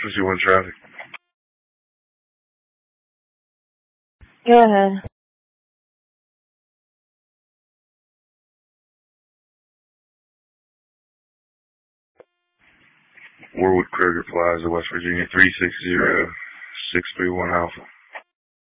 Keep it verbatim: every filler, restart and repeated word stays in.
fifty-one traffic. Go ahead. Warwood Kroger Plaza, West Virginia, three six zero six three one Alpha.